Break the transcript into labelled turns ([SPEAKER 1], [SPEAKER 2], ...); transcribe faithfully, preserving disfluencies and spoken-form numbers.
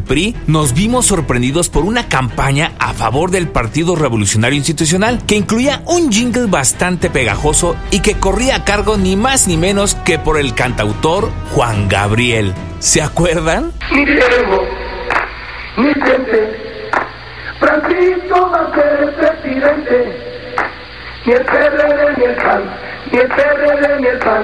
[SPEAKER 1] P R I, nos vimos sorprendidos por una campaña a favor del Partido Revolucionario Institucional que incluía un jingle bastante pegajoso y que corría a cargo ni más ni menos que por el cantautor Juan Gabriel. ¿Se acuerdan?
[SPEAKER 2] Ni Diego, ni Vicente, Francisco va a ser el presidente, ni el P R D ni el P A N, ni el P R D ni el P A N,